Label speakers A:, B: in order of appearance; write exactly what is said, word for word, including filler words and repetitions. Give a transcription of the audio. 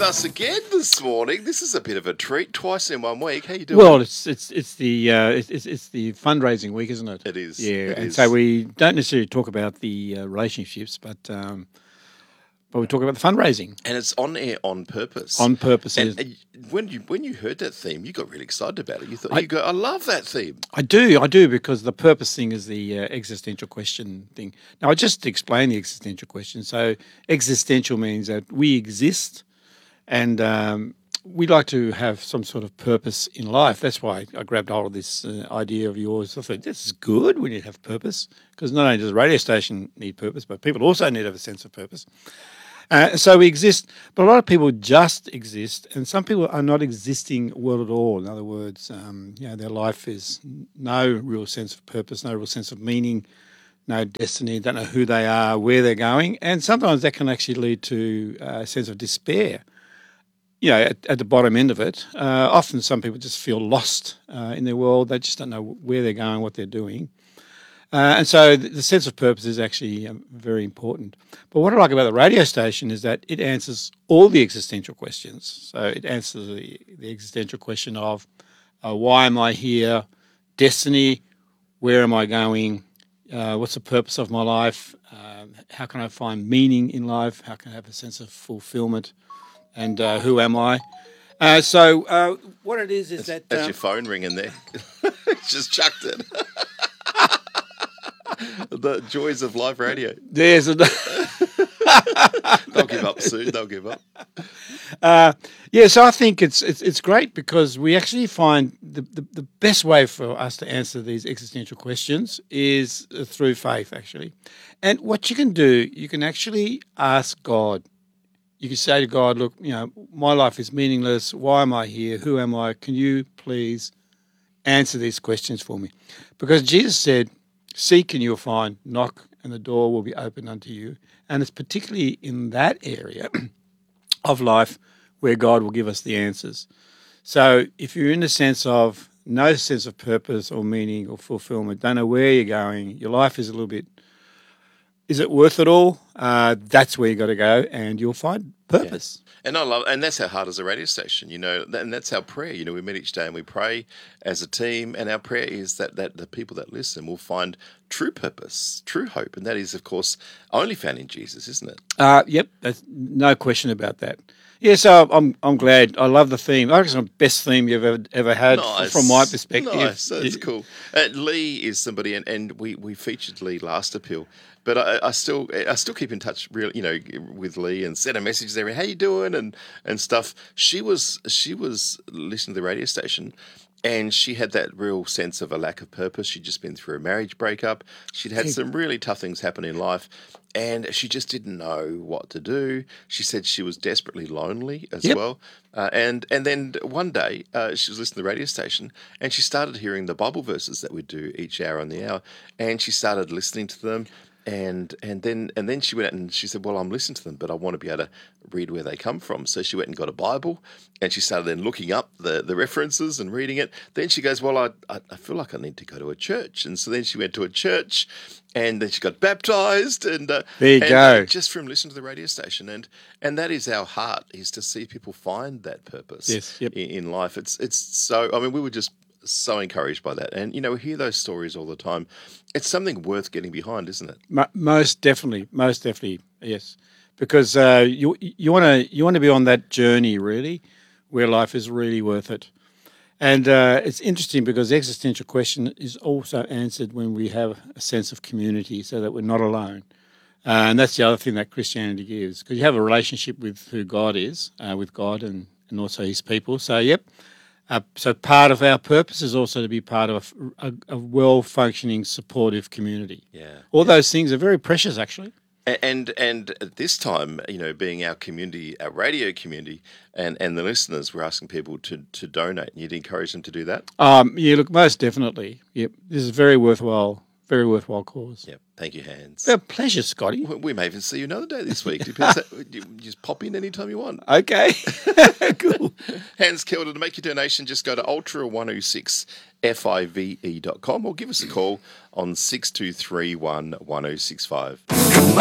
A: us again this morning. This is a bit of a treat. Twice in one week. How you doing?
B: Well, it's it's it's the uh, it's it's the fundraising week, isn't it?
A: It is.
B: Yeah,
A: it
B: and
A: is.
B: so we don't necessarily talk about the uh, relationships, but um, but we talk about the fundraising
A: and it's on air on purpose.
B: on purpose.
A: And
B: is-
A: uh, when you when you heard that theme, you got really excited about it. You thought,
B: I-
A: you go, I love that theme.
B: I do, I do, because the purpose thing is the uh, existential question thing. Now, I just explain the existential question. So, existential means that we exist, and um, we like to have some sort of purpose in life. That's why I grabbed hold of this uh, idea of yours. I thought, this is good. We need to have purpose, because not only does a radio station need purpose, but people also need to have a sense of purpose. Uh, so we exist, but a lot of people just exist, and some people are not existing well at all. In other words, um, you know, their life is no real sense of purpose, no real sense of meaning, no destiny, don't know who they are, where they're going, and sometimes that can actually lead to a sense of despair. You know, at, at the bottom end of it, uh, often some people just feel lost uh, in their world. They just don't know where they're going, what they're doing. Uh, and so the, the sense of purpose is actually um, very important. But what I like about the radio station is that it answers all the existential questions. So it answers the, the existential question of uh, why am I here, destiny, where am I going, uh, what's the purpose of my life, uh, how can I find meaning in life, how can I have a sense of fulfillment, and uh, who am I? Uh, so uh, what it is is that...
A: That's
B: um,
A: your phone ringing there. Just chucked it. The joys of live radio.
B: There's a...
A: They'll give up soon. They'll give up.
B: Uh, yeah, so I think it's it's it's great because we actually find the, the, the best way for us to answer these existential questions is uh, through faith, actually. And what you can do, you can actually ask God. You can say to God, look, you know, my life is meaningless. Why am I here? Who am I? Can you please answer these questions for me? Because Jesus said, seek and you'll find, knock and the door will be opened unto you. And it's particularly in that area of life where God will give us the answers. So if you're in the sense of no sense of purpose or meaning or fulfillment, don't know where you're going, your life is a little bit, is it worth it all? Uh, that's where you got to go and you'll find purpose.
A: Yeah. And I love, and that's how hard as a radio station, you know, and that's our prayer. You know, we meet each day and we pray as a team, and our prayer is that, that the people that listen will find true purpose, true hope, and that is, of course, only found in Jesus, isn't it?
B: Uh, yep, that's no question about that. Yeah, so I'm I'm glad. I love the theme. I reckon it's the best theme you've ever ever had
A: Nice.
B: from my perspective.
A: Nice, that's cool. Uh, Lee is somebody, and, and we, we featured Lee last appeal, but I, I still I still keep in touch, real you know, with Lee and send her messages there. How you doing and and stuff. She was she was listening to the radio station. And she had that real sense of a lack of purpose. She'd just been through a marriage breakup. She'd had some really tough things happen in life, and she just didn't know what to do. She said she was desperately lonely as
B: Yep.
A: well. Uh, and and then one day uh, she was listening to the radio station, and she started hearing the Bible verses that we do each hour on the hour, and she started listening to them. And and then and then she went out and she said, well, I'm listening to them, but I want to be able to read where they come from. So she went and got a Bible, and she started then looking up the, the references and reading it. Then she goes, well, I, I I feel like I need to go to a church. And so then she went to a church, and then she got baptized. And uh,
B: There you
A: and,
B: go.
A: uh, just from listening to the radio station. And and that is our heart, is to see people find that purpose
B: Yes, yep.
A: in, in life. It's It's so, I mean, we were just so encouraged by that. And, you know, we hear those stories all the time. It's something worth getting behind, isn't it?
B: Mo- Most definitely, most definitely, yes. Because uh, you you want to you want to be on that journey really, where life is really worth it. And uh, it's interesting because the existential question is also answered when we have a sense of community, so that we're not alone. Uh, and that's the other thing that Christianity gives, because you have a relationship with who God is, uh, with God and, and also His people. So, yep. Uh, so part of our purpose is also to be part of a, a, a well-functioning, supportive community.
A: Yeah.
B: All those things are very precious, actually.
A: A- And and at this time, you know, being our community, our radio community, and, and the listeners, we're asking people to, to donate. And you'd encourage them to do that?
B: Um, yeah, look, most definitely. Yep, this is very worthwhile, very worthwhile cause.
A: Yep. Thank you, Hans.
B: A pleasure, Scotty.
A: We we may even see you another day this week. Depends. How, you just pop in anytime you want.
B: Okay, cool.
A: Hans Kilda, to make your donation, just go to ultra one oh six five e dot com or give us a call on six two three one one oh six five.